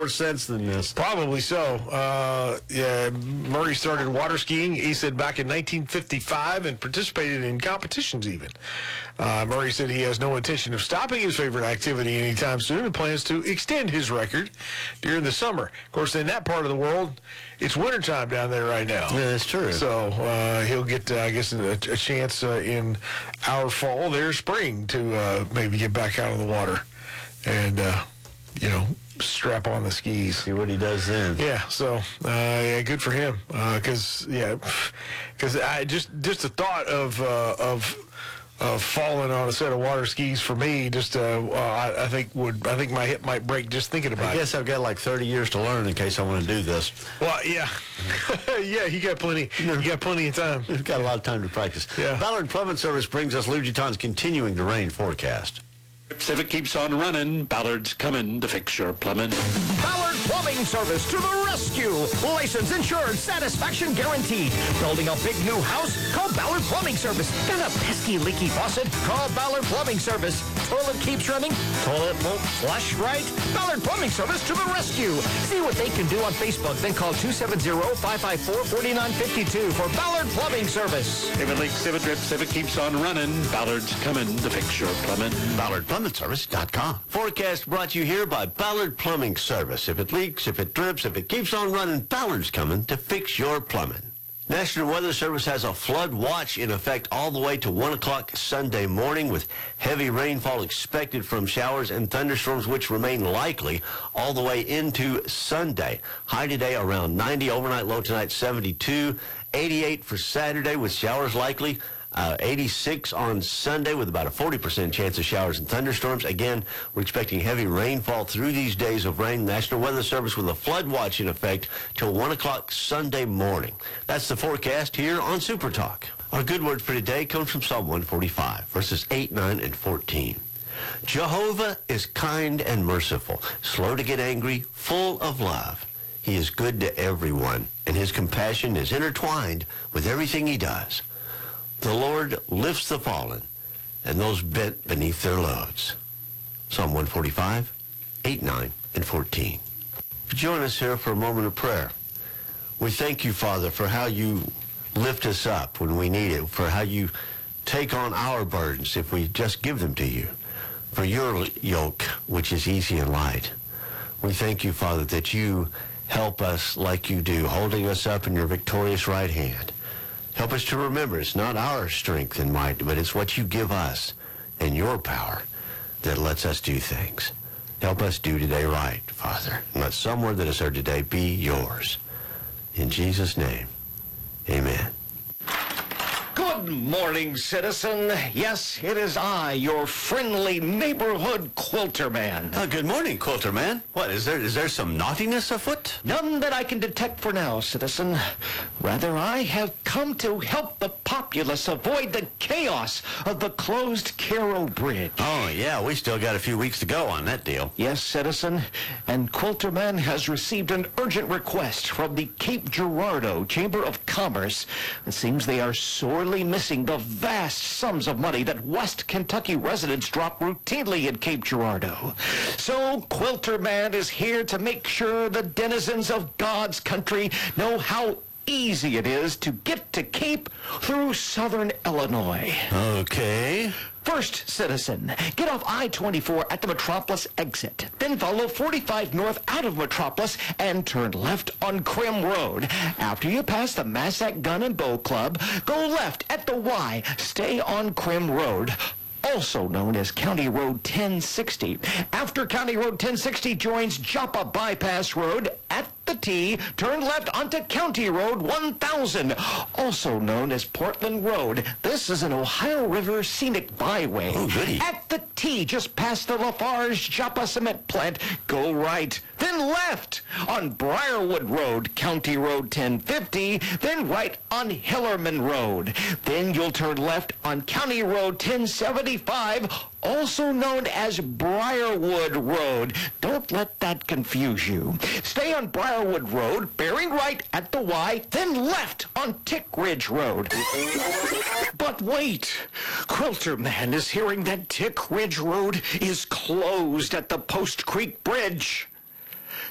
more sense than this. Probably so. Yeah, Murray started water skiing, he said, back in 1955 and participated in competitions even. Murray said he has no intention of stopping his favorite activity anytime soon and plans to extend his record during the summer. Of course, in that part of the world, it's wintertime down there right now. Yeah, that's true. So he'll get, I guess, a chance in our fall, their spring, to maybe get back out of the water and, strap on the skis. See what he does then. Yeah, so, yeah, good for him. Because just the thought of falling on a set of water skis for me, I think my hip might break just thinking about it. I guess I've got like 30 years to learn in case I want to do this. Well, yeah. Yeah, you got plenty of time. We've got a lot of time to practice. Yeah. Ballard Plumbing Service brings us Lou Giton's continuing the rain forecast. If it keeps on running, Ballard's coming to fix your plumbing. Ballard Plumbing Service to the rescue. License, insured, satisfaction guaranteed. Building a big new house? Call Ballard Plumbing Service. Got a pesky leaky faucet? Call Ballard Plumbing Service. Toilet keeps running? Toilet won't flush right? Ballard Plumbing Service to the rescue. See what they can do on Facebook. Then call 270-554-4952 for Ballard Plumbing Service. If it leaks, if it drips, if it keeps on running, Ballard's coming to fix your plumbing. BallardPlumbingService.com. Forecast brought to you here by Ballard Plumbing Service. If it leaks, if it drips, if it keeps on running, Ballard's coming to fix your plumbing. National Weather Service has a flood watch in effect all the way to 1 o'clock Sunday morning, with heavy rainfall expected from showers and thunderstorms, which remain likely all the way into Sunday. High today around 90, overnight low tonight 72, 88 for Saturday with showers likely. 86 on Sunday with about a 40% chance of showers and thunderstorms. Again, we're expecting heavy rainfall through these days of rain. National Weather Service with a flood watch in effect till 1 o'clock Sunday morning. That's the forecast here on Super Talk. Our good word for today comes from Psalm 145, verses 8, 9, and 14. Jehovah is kind and merciful, slow to get angry, full of love. He is good to everyone, and his compassion is intertwined with everything he does. The Lord lifts the fallen and those bent beneath their loads. Psalm 145, 8, 9, and 14. Join us here for a moment of prayer. We thank you, Father, for how you lift us up when we need it, for how you take on our burdens if we just give them to you, for your yoke, which is easy and light. We thank you, Father, that you help us like you do, holding us up in your victorious right hand. Help us to remember it's not our strength and might, but it's what you give us and your power that lets us do things. Help us do today right, Father. And let some word that is heard today be yours. In Jesus' name, amen. Good morning, citizen. Yes, it is I, your friendly neighborhood quilter man. Good morning, Quilter Man. What, is there some naughtiness afoot? None that I can detect for now, citizen. Rather, I have come to help the populace avoid the chaos of the closed Cairo Bridge. Oh, yeah, we still got a few weeks to go on that deal. Yes, citizen, and Quilterman has received an urgent request from the Cape Girardeau Chamber of Commerce. It seems they are sorely missing the vast sums of money that West Kentucky residents drop routinely in Cape Girardeau. So Quilterman is here to make sure the denizens of God's country know how easy it is to get to Cape through southern Illinois. Okay. First, citizen, get off I-24 at the Metropolis exit. Then follow 45 north out of Metropolis and turn left on Krim Road. After you pass the Massac Gun and Bow Club, go left at the Y. Stay on Krim Road, also known as County Road 1060. After County Road 1060 joins Joppa Bypass Road at the T, turn left onto County Road 1000, also known as Portland Road. This is an Ohio River scenic byway. Oh, goody. At the T, just past the Lafarge Joppa Cement Plant, go right, then left on Briarwood Road, County Road 1050, then right on Hillerman Road. Then you'll turn left on County Road 1075, also known as Briarwood Road. Don't let that confuse you. Stay on Briarwood Road, bearing right at the Y, then left on Tick Ridge Road. But wait, Quilterman is hearing that Tick Ridge Road is closed at the Post Creek Bridge.